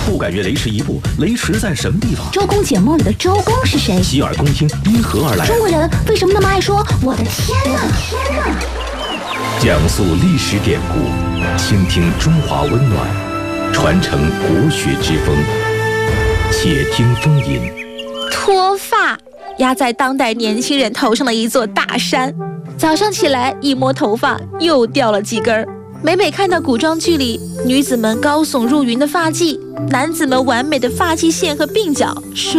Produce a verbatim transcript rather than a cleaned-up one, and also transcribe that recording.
不敢越雷池一步，雷池在什么地方？ 周公解梦里的周公是谁？ 洗耳恭听，因何而来？ 中国人为什么那么爱说我的天哪？天哪！ 讲述历史典故，倾听中华温暖，传承国学之风。且听风吟。 脱发压在当代年轻人头上的一座大山，早上起来一摸头发又掉了几根儿。每每看到古装剧里女子们高耸入云的发髻，男子们完美的发际线和鬓角